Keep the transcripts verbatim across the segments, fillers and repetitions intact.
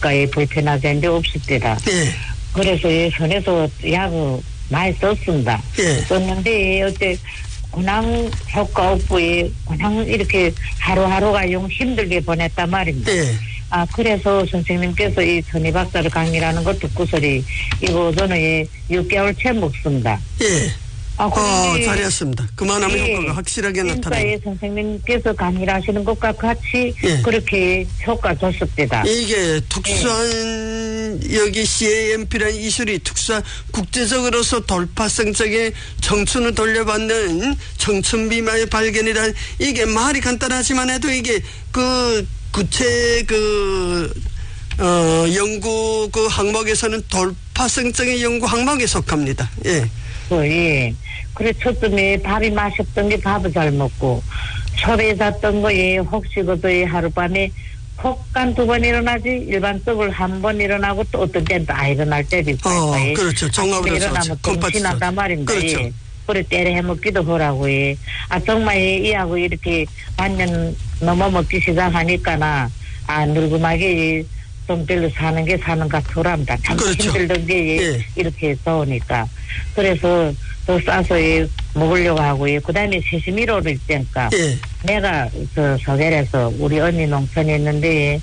보니까 이 불편하게 없을 때다. 예. 그래서 이 선에서 약을 많이 썼습니다. 예. 썼는데 어째 그냥 효과 없고 그냥 이렇게 하루하루가 영 힘들게 보냈단 말입니다. 예. 아 그래서 선생님께서 이 선의박사를 강의라는 거 듣고서리 이거 저는 이 육 개월 채 먹습니다. 예. 아, 어, 잘했습니다. 그만하면 예, 효과가 확실하게 그러니까 나타나요. 선생님께서 강의를 하시는 것과 같이 예. 그렇게 효과 줬습니다. 이게 특수한 예. 여기 씨에이엠피라는 이술이 특수한 국제적으로서 돌파성적인 청춘을 돌려받는 청춘 비만의 발견이란 이게 말이 간단하지만 해도 이게 그 구체 그 어, 연구 그 항목에서는 돌파성적인 연구 항목에 속합니다. 예. 그, 예. 그래, 초점에 밥이 맛있던 게 밥을 잘 먹고, 소리 잤던 거에 혹시 그도 하룻밤에 혹간 두 번 일어나지, 일반적으로 한 번 일어나고 또 어떤 때는 다 일어날 때도 있고. 어, 그렇죠. 정합으로 일어나면 좀 지났단 말입니다. 그렇죠. 예. 그래, 때려 해먹기도 하라고, 예. 아, 정말 이하고 이렇게 반년 넘어 먹기 시작하니까나, 아, 늙음하게 좀 별로 사는 게 사는 것 같더랍니다. 참 그렇죠. 힘들던 게 예. 이렇게 좋으니까. 그래서 더 싸서 먹으려고 하고, 그 다음에 세시미로를 있으니까. 예. 내가 저 서계에서 우리 언니 농촌에 있는데,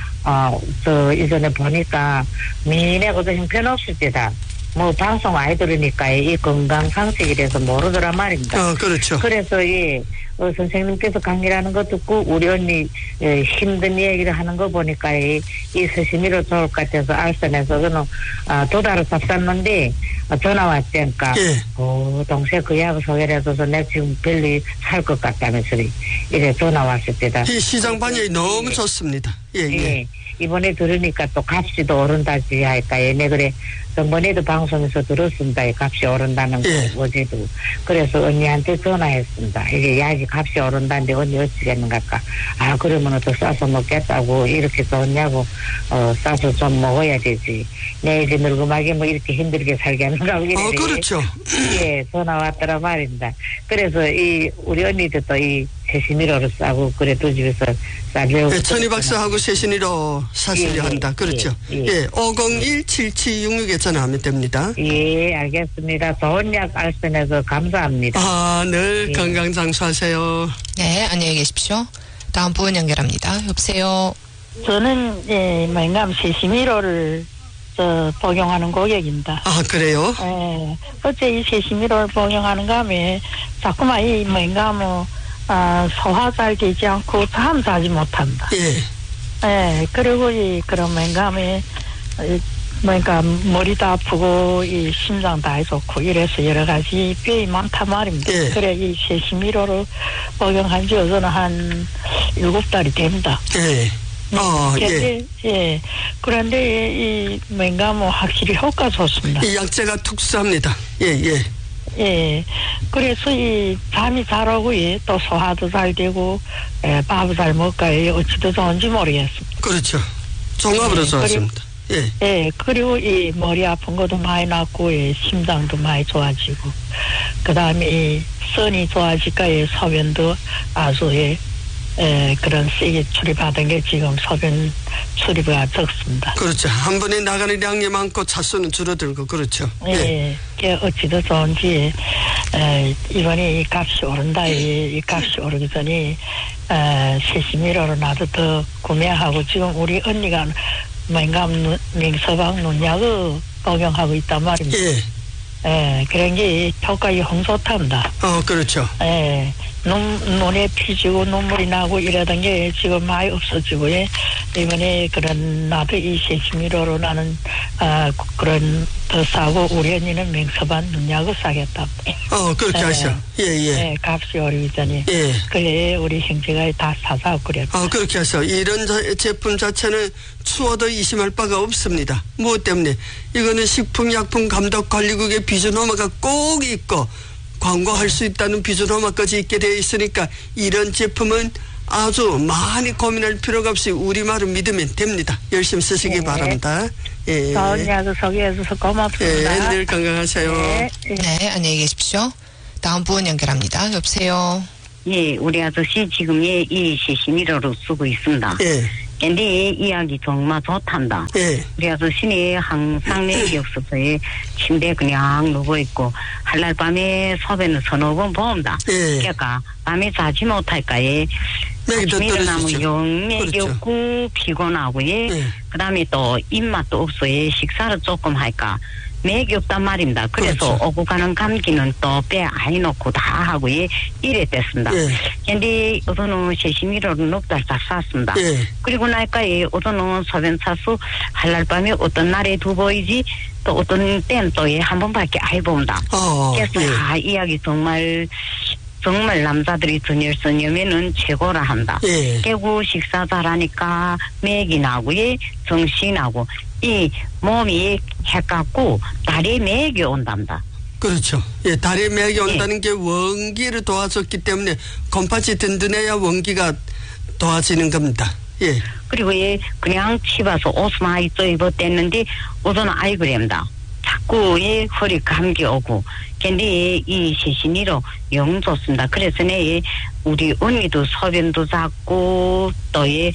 어, 저 이전에 보니까 미인하고도 형편없을 때다. 뭐 방송 많이 들으니까 이 건강 상식이라서 모르더란 말입니다. 어, 그렇죠. 그래서 이 어, 선생님께서 강의라는 거 듣고 우리 언니 에, 힘든 얘기를 하는 거 보니까 이, 이 서심이로 좋을 것 같아서 알선에서 그는 아, 도다를 샀었는데 어, 전화 왔으니까 예. 어, 동생 그 약을 소개해줘서 내가 지금 별로 살 것 같다면서 이래 전화 왔을 때다. 이 시장 반응이 예. 너무 좋습니다. 예, 예. 예. 이번에 들으니까 또 값이도 오른다지 하니까 얘네 그래 전번에도 방송에서 들었습니다. 이 값이 오른다는 거 예. 어제도. 그래서 언니한테 전화했습니다. 이게 약이 값이 오른다는데 언니 어찌겠는가. 아 그러면 또 싸서 먹겠다고 이렇게 좋냐고 어 싸서 좀 먹어야 되지. 내 이제 늙음하게 뭐 이렇게 힘들게 살겠는가. 어, 그렇죠. 예, 전화 왔더라 말입니다. 그래서 이 우리 언니도 또 이 세시미로를 싸고 그래 두 집에서 싸려고. 예, 천희 박사하고 세신이로 사시려 예, 한다. 그렇죠. 예, 예. 예, 오공일 칠칠육육에 전화하면 됩니다. 예, 알겠습니다. 좋은 약 알선해서 감사합니다. 아, 늘 예. 건강 장수하세요. 네, 안녕히 계십시오. 다음 분 연결합니다. 여보세요. 저는 예, 맹감 세시미로를 저 복용하는 고객입니다. 아, 그래요? 예, 어째 이 세시미로를 복용하는가 하면 자꾸만 이 맹감은 아, 소화 잘 되지 않고 잠 자지 못한다. 예. 예, 그리고 이 그런 맹감이 그러니까 머리도 아프고 이 심장도 안 좋고 이래서 여러 가지 병이 많단 말입니다. 예. 그래 이 세시미로를 복용한 지 저는 한 일곱 달이 됩니다. 예. 어, 예. 예. 그런데 이 맹감은 확실히 효과 좋습니다. 이 약재가 특수합니다. 예, 예. 예. 그래서 이 잠이 잘 오고 예, 또 소화도 잘 되고 예, 밥을 잘 먹고 예, 어찌도 좋은지 모르겠습니다. 그렇죠. 종합으로 예, 좋았습니다. 예. 예. 그리고 이 머리 아픈 것도 많이 낫고 예, 심장도 많이 좋아지고 그다음에 이 선이 좋아지니까 예, 소변도 아주 예, 예, 그런 세게 출입하던 게 지금 소변 출입가 적습니다. 그렇죠. 한 번에 나가는 양이 많고 차수는 줄어들고 그렇죠. 예, 예. 어찌도 좋은지 에, 이번에 이 값이 오른다. 이, 이 값이 오르기 전에 에, 세시미로로 나도 더 구매하고 지금 우리 언니가 맹감 맹서방 눈약을 복용하고 있단 말입니다. 예. 예, 그런 게 효과가 영 좋답니다. 어, 그렇죠. 예, 눈, 눈에 피지고 눈물이 나고 이러던 게 지금 많이 없어지고, 예. 이번에 그런, 나도 이 세시미로로 나는, 아, 그런, 더 싸고, 우리 언니는 맹서반 눈약을 싸겠다. 어, 그렇게 예. 하셔. 예, 예. 예, 값이 오르기 전에. 예. 그래, 우리 형제가 다 사서 그랬다. 어, 그렇게 하셔. 이런 자, 제품 자체는 추워도 의심할 바가 없습니다. 무엇 때문에? 이거는 식품약품감독관리국의 비준호마가 꼭 있고, 광고할 수 있다는 비준호마까지 있게 되어 있으니까 이런 제품은 아주 많이 고민할 필요가 없이 우리말을 믿으면 됩니다. 열심히 쓰시기 네. 바랍니다. 예. 좋은 약을 소개해줘서 고맙습니다. 예, 늘 건강하세요. 네. 네, 안녕히 계십시오. 다음 분 연결합니다. 여보세요. 예, 우리 아저씨 지금 이, 이 세시미로를 쓰고 있습니다. 예. 근데 이 이야기 정말 좋단다. 예. 그래서 신이 항상 내 기억서에 침대에 그냥 누워있고, 한날 밤에 소변을 서너 번 본다. 예. 그러니까 밤에 자지 못할까에 맥이 더 일어나면 떨어지죠. 영맥이 그렇죠. 없고 피곤하고, 예. 예. 그 다음에 또 입맛도 없어, 예. 식사를 조금 할까. 맥이 없단 말입니다. 그래서 그렇죠. 오고 가는 감기는 또 배 아이 놓고 다 하고, 예. 이래 됐습니다. 예. 근데 어서는 세시미로를 넉달 다 쌌습니다. 예. 그리고 나니까, 예. 어서는 소변 차수 한날 밤에 어떤 날에 두 보이지, 또 어떤 때는 또, 예. 한 번밖에 안 해본다. 어, 그래서, 예. 아, 이야기 정말, 정말 남자들이 전열선이면은 최고라 한다. 예. 깨고 식사 잘하니까 맥이 나고, 예. 정신하고, 이 몸이 해갖고 다리에 맥이 온단다. 그렇죠. 예, 다리에 맥이 온다는 예. 게 원기를 도와줬기 때문에 곰팥이 든든해야 원기가 도와지는 겁니다. 예. 그리고 예, 그냥 집어서 옷만 입어 입었댔는데 옷은 아이 그랬다. 자꾸 예, 허리 감기 오고. 근데 이 시신이로 영 좋습니다. 그래서 내 우리 언니도 소변도 작고 또 예.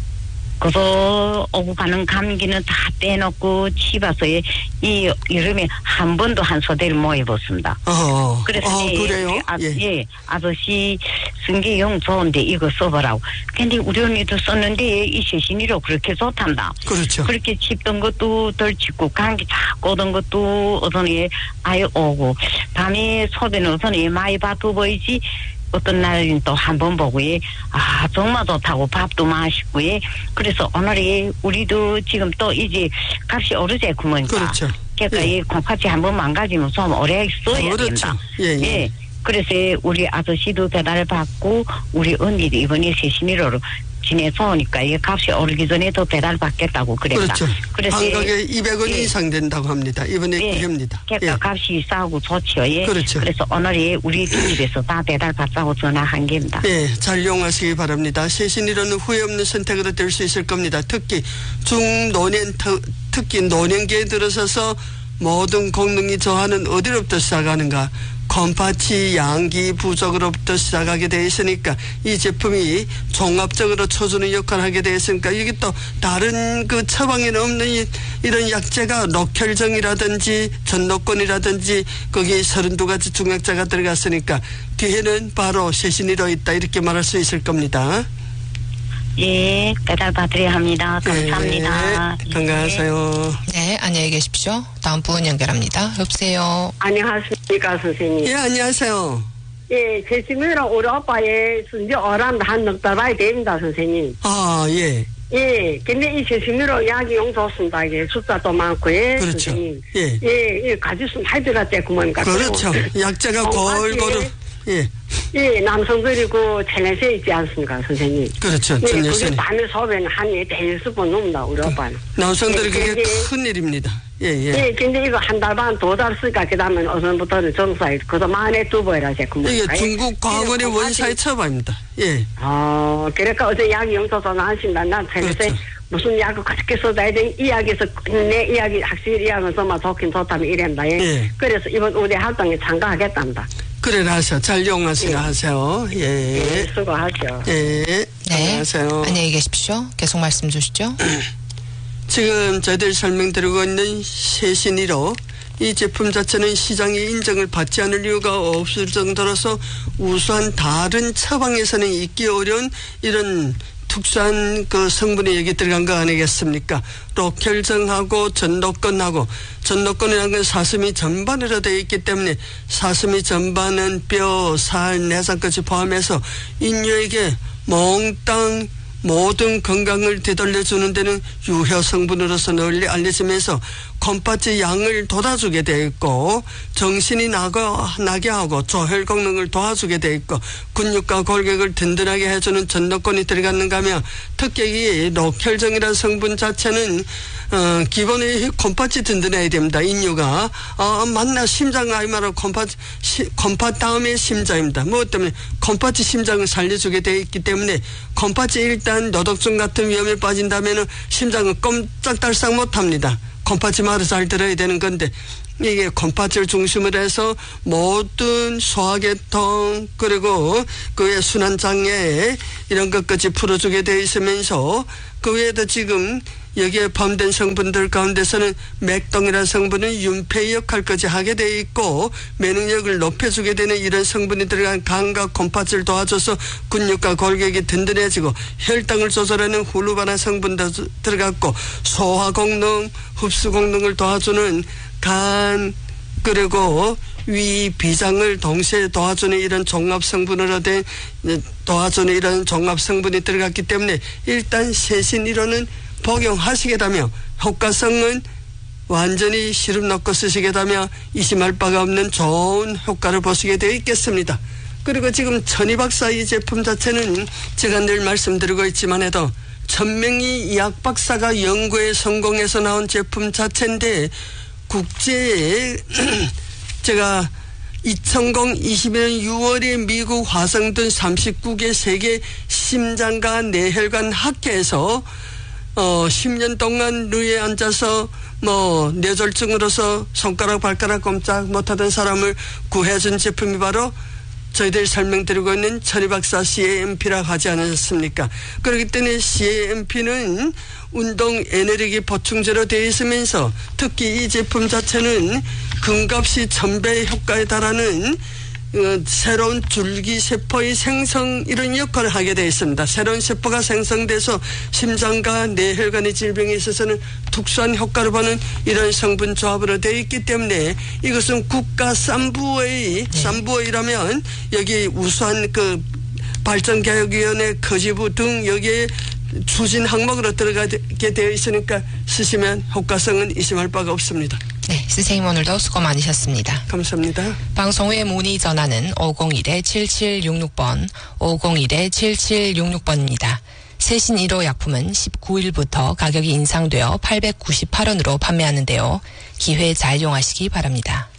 그래서 오고 가는 감기는 다 빼놓고 집어서 이 여름에 한 번도 한 소대를 못 입었습니다. 어, 그래서 어, 예, 그래요? 아, 예. 예, 아저씨 성기용 좋은데 이거 써보라고. 근데 우리 언니도 썼는데 이 세신이로 그렇게 좋단다. 그렇죠. 그렇게 짚던 것도 덜 짚고 감기 자꾸 오던 것도 어떤 예 아예 오고 밤에 소변은 어떤 예 많이 봐도 보이지. 어떤 날은 또 한 번 보고, 예. 아, 정말 좋다고 밥도 맛있고, 예. 그래서 오늘이 우리도 지금 또 이제 값이 오르지, 그러니까. 그렇죠. 그러니까 예. 이 콩팥이 한번 망가지면 좀 오래 써야 그렇죠. 된다. 예, 예. 예. 그래서 우리 아저씨도 배달 받고, 우리 언니도 이번에 세신이로 지내서 오니까 이 값이 오르기 전에도 배달 받겠다고 그랬다. 그렇죠. 그래서 한 가게 이백 원 예. 이상 된다고 합니다. 이번에 예. 기회입니다. 그러니까 예. 값이 싸고 좋죠. 예. 그렇죠. 그래서 오늘이 우리 집에서 다 배달 받자고 전화한 겁니다. 예, 잘 이용하시기 바랍니다. 세신이로는 후회 없는 선택으로 될 수 있을 겁니다. 특히 중노년, 특히 노년기에 들어서서 모든功能이 저하는 어디로부터 시작하는가? 곰팥이 양기 부족으로부터 시작하게 되어 있으니까 이 제품이 종합적으로 쳐주는 역할을 하게 되어 있으니까 이게 또 다른 그 처방에는 없는 이, 이런 약재가 녹혈정이라든지 전노권이라든지 거기 서른두 가지 중약자가 들어갔으니까 뒤에는 바로 세신이로 있다 이렇게 말할 수 있을 겁니다. 예, 배달 받으려 합니다. 감사합니다. 네, 건강하세요. 네, 안녕히 계십시오. 다음 분 연결합니다. 여보세요. 안녕하십니까, 선생님. 예, 안녕하세요. 예, 제 집이랑 우리 아빠의 순지 어람 한 넉 달 봐야 됩니다, 선생님. 아, 예. 예, 근데 이 제시미로 약이 용 좋습니다. 이게 숫자도 많고, 예. 그렇죠. 선생님. 예. 예, 예, 가지수 많이 들어갔대, 그만까. 그렇죠. 약재가 골고루. 예. 예, 남성들이고 체내세 있지 않습니까, 선생님? 그렇죠. 예, 그게 전열선이. 밤에 소변 한 대여섯 번 넘는다, 우리 아빠는. 남성들이 예, 그게 근데- 큰 일입니다. 예, 예. 예, 근데 이거 한 달 반, 두 달 쓰니까, 그 다음에 어선부터는 정사에, 그도 만에 두 번이라, 제 그만. 이게 중국 과거의 원사의 처방입니다. 예. 어, 그러니까 어제 약이 영서서 나신다. 난 생각에 그렇죠. 무슨 약을 그렇게 써야 돼. 이야기에서 내 이야기 확실히 이야기하면서 막 좋긴 좋다면 이랬다. 예. 예. 그래서 이번 우대 활동에 참가하겠답니다. 그래 하세요. 잘 이용하시라 예. 하세요. 예, 예. 수고하죠. 예. 네. 안녕하세요. 안녕히 계십시오. 계속 말씀 주시죠. 지금 저희들 설명드리고 있는 세신이로 이 제품 자체는 시장에 인정을 받지 않을 이유가 없을 정도로서 우수한 다른 처방에서는 있기 어려운 이런 특수한 그 성분이 여기 들어간 거 아니겠습니까? 녹혈정하고 전노권하고 전노권이라는 건 사슴이 전반으로 되어 있기 때문에 사슴이 전반은 뼈, 살, 내장까지 포함해서 인류에게 몽땅 모든 건강을 되돌려주는 데는 유효 성분으로서 널리 알려지면서 콩팥의 양을 돋아주게 되어 있고 정신이 나고, 나게 하고 조혈功能을 도와주게 되어 있고 근육과 골격을 든든하게 해주는 전노권이 들어갔는가 하면 특히 이 녹혈정이라는 성분 자체는 어, 기본에 콩팥이 든든해야 됩니다. 인류가. 어, 맞나 심장 아이마로 콩팥, 시, 콩팥 다음에 심장입니다. 뭐 때문에 콩팥이 심장을 살려주게 되어 있기 때문에 콩팥이 일단 노독증 같은 위험에 빠진다면은 심장은 꼼짝달싹 못합니다. 콩팥이 말을 잘 들어야 되는 건데 이게 콩팥을 중심으로 해서 모든 소화계통 그리고 그 외 순환장애 이런 것까지 풀어주게 돼 있으면서 그 외에도 지금 여기에 포함된 성분들 가운데서는 맥동이라는 성분은 윤폐 역할까지 하게 돼 있고 면역력을 높여주게 되는 이런 성분이 들어간 간과 콩팥을 도와줘서 근육과 골격이 든든해지고 혈당을 조절하는 후루바나 성분도 들어갔고 소화功能, 흡수功能을 도와주는 간 그리고 위, 비장을 동시에 도와주는 이런 종합 성분으로 된 도와주는 이런 종합 성분이 들어갔기 때문에 일단 세신이로는 복용하시게다며 효과성은 완전히 시름 넣고 쓰시게다며 의심할 바가 없는 좋은 효과를 보시게 되어 있겠습니다. 그리고 지금 천희 박사 이 제품 자체는 제가 늘 말씀드리고 있지만 해도 천명이 약 박사가 연구에 성공해서 나온 제품 자체인데 국제에 제가 이천이십일 년 유월에 미국 화성든 삼십구 개 세계 심장과 뇌혈관 학회에서 어, 십 년 동안 누에 앉아서 뭐 뇌졸중으로서 손가락 발가락 꼼짝 못하던 사람을 구해준 제품이 바로 저희들이 설명드리고 있는 천희 박사 씨에이엠피라고 하지 않았습니까? 그렇기 때문에 씨에이엠피는 운동 에너지 보충제로 되어 있으면서 특히 이 제품 자체는 금값이 천배 효과에 달하는 어, 새로운 줄기세포의 생성 이런 역할을 하게 되어 있습니다. 새로운 세포가 생성돼서 심장과 뇌혈관의 질병에 있어서는 특수한 효과를 보는 이런 성분 조합으로 되어 있기 때문에 이것은 국가 쌈부의 네. 쌈부의라면 여기 우수한 그 발전교육위원회 거지부 등 여기에 추진 항목으로 들어가게 되어 있으니까 쓰시면 효과성은 의심할 바가 없습니다. 네, 선생님 오늘도 수고 많으셨습니다. 감사합니다. 방송 후에 문의 전화는 오공일 칠칠육육 번, 오공일 칠칠육육 번입니다. 세신 일 호 약품은 십구 일부터 가격이 인상되어 팔백구십팔 원으로 판매하는데요. 기회 잘 이용하시기 바랍니다.